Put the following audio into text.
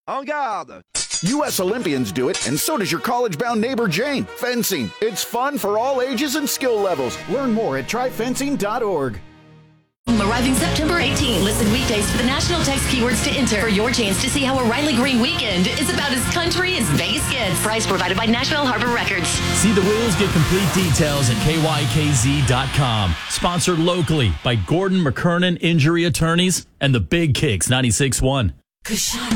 En garde! U.S. Olympians do it, and so does your college-bound neighbor Jane. Fencing. It's fun for all ages and skill levels. Learn more at tryfencing.org. Arriving September 18th. Listen weekdays for the national text keywords to enter for your chance to see how a Riley Green weekend is about as country as Vegas gets. Price provided by National Harbor Records. See the rules, get complete details at KYKZ.com. Sponsored locally by Gordon McKernan Injury Attorneys and the Big Kicks 96.1. Kushana.